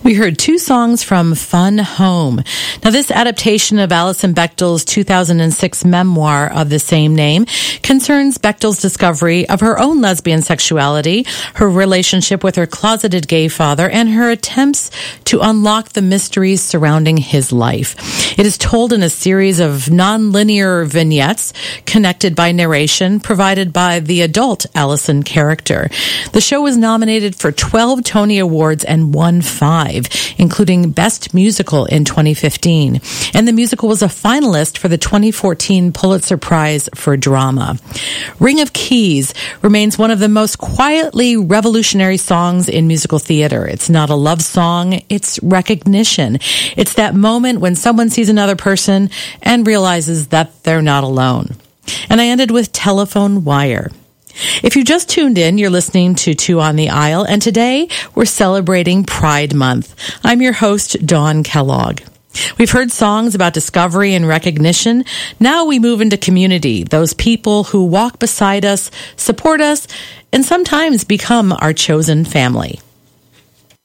We heard two songs from Fun Home. Now, this adaptation of Alison Bechdel's 2006 memoir of the same name concerns Bechdel's discovery of her own lesbian sexuality, her relationship with her closeted gay father, and her attempts to unlock the mysteries surrounding his life. It is told in a series of non-linear vignettes connected by narration provided by the adult Alison character. The show was nominated for 12 Tony Awards and won 5. Including Best Musical in 2015. And the musical was a finalist for the 2014 Pulitzer Prize for Drama. Ring of Keys remains one of the most quietly revolutionary songs in musical theater. It's not a love song, it's recognition. It's that moment when someone sees another person and realizes that they're not alone. And I ended with Telephone Wire. If you just tuned in, you're listening to Two on the Aisle, and today we're celebrating Pride Month. I'm your host, Dawn Kellogg. We've heard songs about discovery and recognition. Now we move into community, those people who walk beside us, support us, and sometimes become our chosen family.